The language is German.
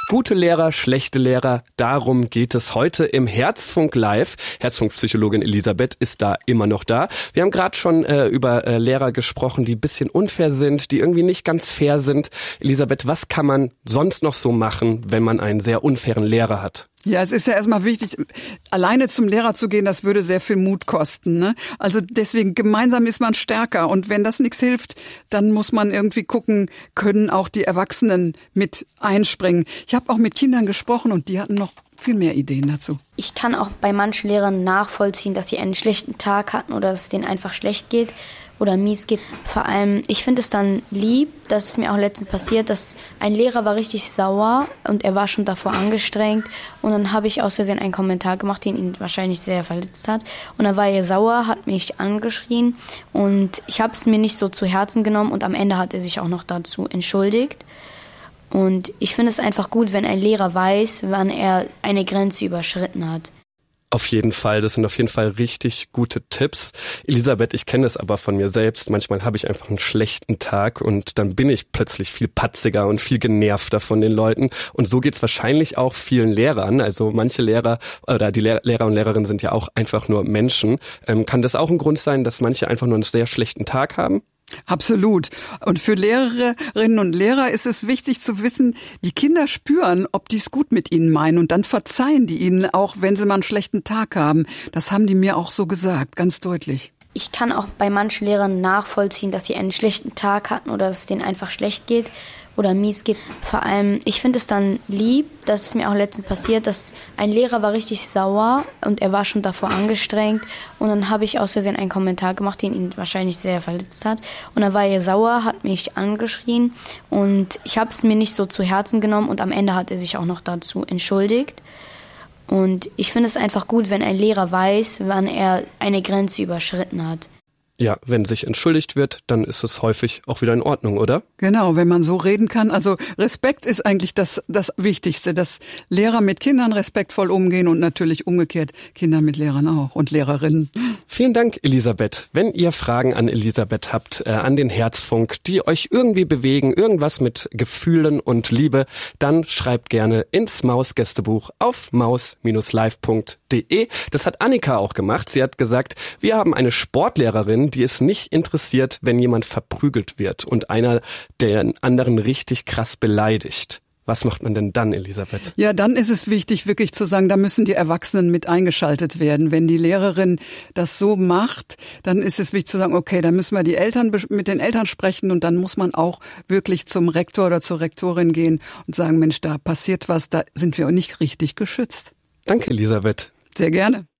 Gute Lehrer, schlechte Lehrer, darum geht es heute im Herzfunk Live. Herzfunkpsychologin Elisabeth ist da immer noch da. Wir haben gerade schon über Lehrer gesprochen, die ein bisschen unfair sind, die irgendwie nicht ganz fair sind. Elisabeth, was kann man sonst noch so machen, wenn man einen sehr unfairen Lehrer hat? Ja, es ist ja erstmal wichtig, alleine zum Lehrer zu gehen, das würde sehr viel Mut kosten, ne? Also deswegen, gemeinsam ist man stärker. Und wenn das nichts hilft, dann muss man irgendwie gucken, können auch die Erwachsenen mit einspringen. Ich habe auch mit Kindern gesprochen und die hatten noch viel mehr Ideen dazu. Ich kann auch bei manchen Lehrern nachvollziehen, dass sie einen schlechten Tag hatten oder dass es denen einfach schlecht geht oder mies geht. Vor allem, ich finde es dann lieb, das ist mir auch letztens passiert, dass ein Lehrer war richtig sauer und er war schon davor angestrengt und dann habe ich aus Versehen einen Kommentar gemacht, den ihn wahrscheinlich sehr verletzt hat und dann war er sauer, hat mich angeschrien und ich habe es mir nicht so zu Herzen genommen und am Ende hat er sich auch noch dazu entschuldigt. Und ich finde es einfach gut, wenn ein Lehrer weiß, wann er eine Grenze überschritten hat. Auf jeden Fall, das sind auf jeden Fall richtig gute Tipps. Elisabeth, ich kenne das aber von mir selbst. Manchmal habe ich einfach einen schlechten Tag und dann bin ich plötzlich viel patziger und viel genervter von den Leuten. Und so geht's wahrscheinlich auch vielen Lehrern. Also manche Lehrer oder die Lehrer und Lehrerinnen sind ja auch einfach nur Menschen. Kann das auch ein Grund sein, dass manche einfach nur einen sehr schlechten Tag haben? Absolut. Und für Lehrerinnen und Lehrer ist es wichtig zu wissen, die Kinder spüren, ob die es gut mit ihnen meinen und dann verzeihen die ihnen auch, wenn sie mal einen schlechten Tag haben. Das haben die mir auch so gesagt, ganz deutlich. Ich kann auch bei manchen Lehrern nachvollziehen, dass sie einen schlechten Tag hatten oder dass es denen einfach schlecht geht oder mies geht. Vor allem, ich finde es dann lieb, das ist mir auch letztens passiert, dass ein Lehrer war richtig sauer und er war schon davor angestrengt und dann habe ich aus Versehen einen Kommentar gemacht, den ihn wahrscheinlich sehr verletzt hat und dann war er sauer, hat mich angeschrien und ich habe es mir nicht so zu Herzen genommen und am Ende hat er sich auch noch dazu entschuldigt. Und ich finde es einfach gut, wenn ein Lehrer weiß, wann er eine Grenze überschritten hat. Ja, wenn sich entschuldigt wird, dann ist es häufig auch wieder in Ordnung, oder? Genau, wenn man so reden kann. Also Respekt ist eigentlich das Wichtigste, dass Lehrer mit Kindern respektvoll umgehen und natürlich umgekehrt Kinder mit Lehrern auch und Lehrerinnen. Vielen Dank, Elisabeth. Wenn ihr Fragen an Elisabeth habt, an den Herzfunk, die euch irgendwie bewegen, irgendwas mit Gefühlen und Liebe, dann schreibt gerne ins Maus-Gästebuch auf maus-live.de. Das hat Annika auch gemacht. Sie hat gesagt, wir haben eine Sportlehrerin, die es nicht interessiert, wenn jemand verprügelt wird und einer den anderen richtig krass beleidigt. Was macht man denn dann, Elisabeth? Ja, dann ist es wichtig, wirklich zu sagen, da müssen die Erwachsenen mit eingeschaltet werden. Wenn die Lehrerin das so macht, dann ist es wichtig zu sagen, okay, da müssen wir mit den Eltern sprechen und dann muss man auch wirklich zum Rektor oder zur Rektorin gehen und sagen, Mensch, da passiert was, da sind wir nicht richtig geschützt. Danke, Elisabeth. Sehr gerne.